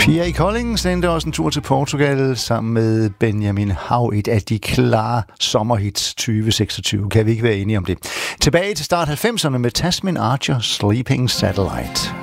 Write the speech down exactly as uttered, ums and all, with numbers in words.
Pierre Collings sendte også en tur til Portugal sammen med Benjamin Hav, et af de klare sommerhits tyve seksogtyve. Kan vi ikke være enige om det? Tilbage til start halvfemserne med Tasmin Archer, Sleeping Satellite.